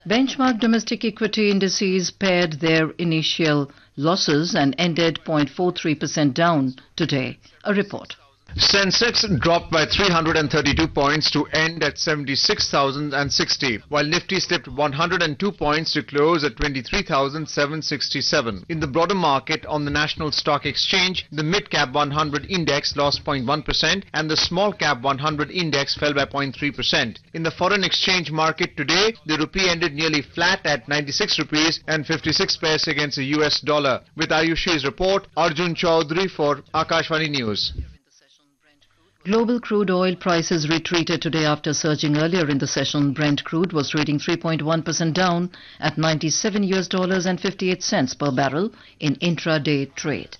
Benchmark domestic equity indices pared their initial losses and ended 0.43% down today. A report. Sensex dropped by 332 points to end at 76,060, while Nifty slipped 102 points to close at 23,767. In the broader market on the National Stock Exchange, the Mid-Cap 100 index lost 0.1% and the Small-Cap 100 index fell by 0.3%. In the foreign exchange market today, the rupee ended nearly flat at 96 rupees and 56 paise against the US dollar. With Ayushi's report, Arjun Chaudhary for Akashvani News. Global crude oil prices retreated today after surging earlier in the session. Brent crude was trading 3.1% down at $97.58 per barrel in intraday trade.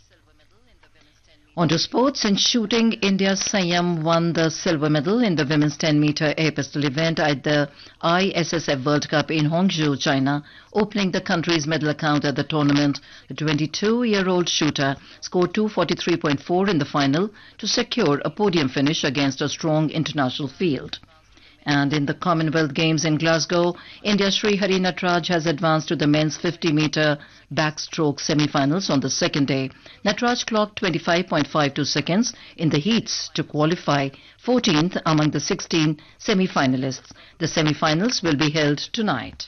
On to sports. In shooting, India's Sanyam won the silver medal in the women's 10-meter air pistol event at the ISSF World Cup in Hangzhou, China. Opening the country's medal account at the tournament, the 22-year-old shooter scored 243.4 in the final to secure a podium finish against a strong international field. And in the Commonwealth Games in Glasgow, India's Srihari Nataraj has advanced to the men's 50-meter backstroke semi-finals on the second day. Nataraj clocked 25.52 seconds in the heats to qualify 14th among the 16 semi-finalists. The semi-finals will be held tonight.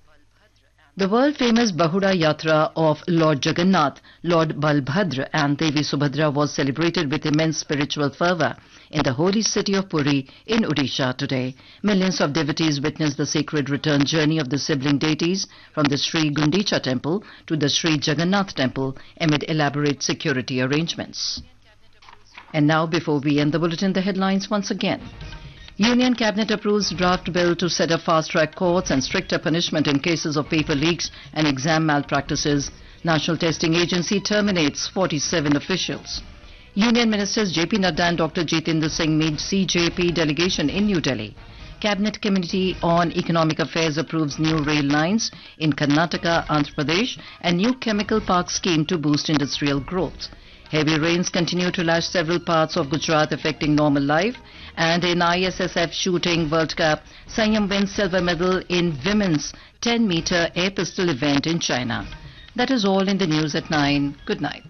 The world-famous Bahura Yatra of Lord Jagannath, Lord Balbhadra and Devi Subhadra was celebrated with immense spiritual fervour in the holy city of Puri in Odisha today. Millions of devotees witnessed the sacred return journey of the sibling deities from the Sri Gundicha temple to the Sri Jagannath temple amid elaborate security arrangements. And now, before we end the bulletin, the headlines once again. Union Cabinet approves draft bill to set up fast-track courts and stricter punishment in cases of paper leaks and exam malpractices. National Testing Agency terminates 47 officials. Union Ministers J.P. Nadda and Dr. Jitendra Singh meet CJP delegation in New Delhi. Cabinet Committee on Economic Affairs approves new rail lines in Karnataka, Andhra Pradesh and new chemical park scheme to boost industrial growth. Heavy rains continue to lash several parts of Gujarat, affecting normal life. And in ISSF Shooting World Cup, Sanyam wins silver medal in women's 10-meter air pistol event in China. That is all in the news at 9. Good night.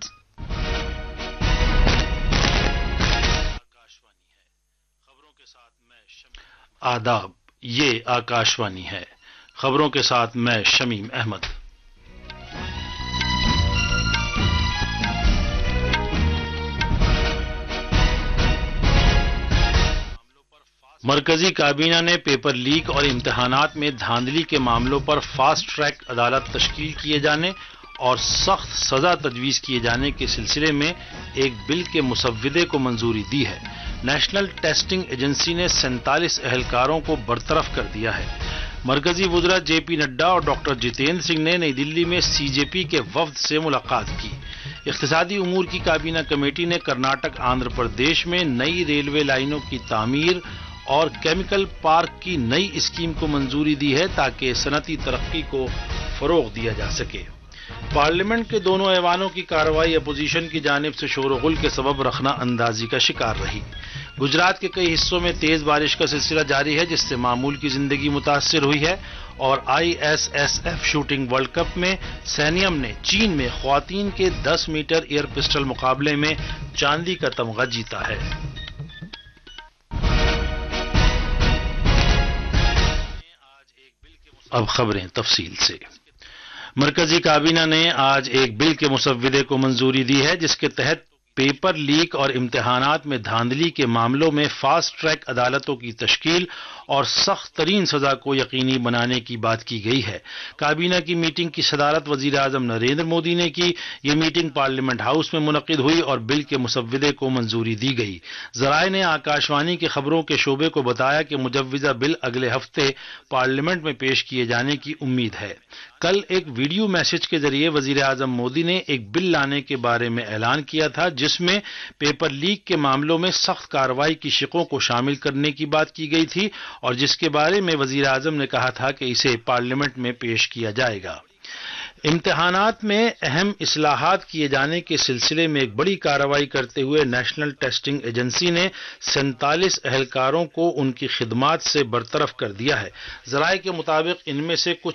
आदाब, ये आकाशवाणी है। खबरों के साथ मैं शमीम अहमद। मरकजी काबीना ने पेपर लीक और इम्तिहानात में धांधली के मामलों पर फास्ट ट्रैक अदालत तश्कील किए जाने और सख्त सजा तजवीज़ किए जाने के सिलसिले में एक बिल के मुसव्विदे को मंजूरी दी है। नेशनल टेस्टिंग एजेंसी ने 47 अहलकारों को बरतरफ कर दिया है। मरकजी वुज़रा जेपी नड्डा और डॉक्टर जितेंद्र सिंह ने नई दिल्ली में सीजेपी के वफद से मुलाकात की। इख्तिसादी उमूर की काबीना कमेटी ने कर्नाटक आंध्र प्रदेश में नई रेलवे लाइनों की तामीर और केमिकल पार्क की नई स्कीम को मंजूरी दी है ताकि सनती तरक्की को फरोग दिया जा सके। पार्लियामेंट के दोनों ऐवानों की कार्रवाई अपोजिशन की जानिब से शोरगुल के सबब रखना अंदाजी का शिकार रही। गुजरात के कई हिस्सों में तेज बारिश का सिलसिला जारी है, जिससे मामूल की जिंदगी मुतासिर हुई है। और ISSF शूटिंग वर्ल्ड कप में सैनियम ने चीन में ख्वातीन के 10 मीटर एयर पिस्टल मुकाबले में चांदी का तमगा जीता है। अब खबरें तफसील से। मरकजी काबीना ने आज एक बिल के मुसव्विदे को मंजूरी दी है, जिसके तहत पेपर लीक और इम्तिहानात में धांधली के मामलों में फास्ट ट्रैक अदालतों की तश्कील और सख्त तरीन सजा को यकीनी बनाने की बात की गई है। काबीना की मीटिंग की सदारत वजीर आजम नरेंद्र मोदी ने की। ये मीटिंग पार्लियामेंट हाउस में मुनक्किद हुई और बिल के मुसव्विदे को मंजूरी दी गई। जराए ने आकाशवाणी के खबरों के शोबे को बताया कि मुजव्विजा बिल अगले हफ्ते पार्लियामेंट में पेश किए जाने की उम्मीद है। कल एक वीडियो मैसेज के जरिए वजीर आजम मोदी ने एक बिल लाने के बारे में ऐलान किया था, जिसमें पेपर लीक के मामलों में सख्त कार्रवाई की शिकों को शामिल करने की बात की गई थी और जिसके बारे में वजीर आजम ने कहा था कि इसे पार्लियामेंट में पेश किया जाएगा। इम्तिहानात में अहम इस्लाहात किए जाने के सिलसिले में एक बड़ी कार्रवाई करते हुए नेशनल टेस्टिंग एजेंसी ने 47 अहलकारों को उनकी खिदमात से बरतरफ कर दिया है। जराए के मुताबिक इनमें से कुछ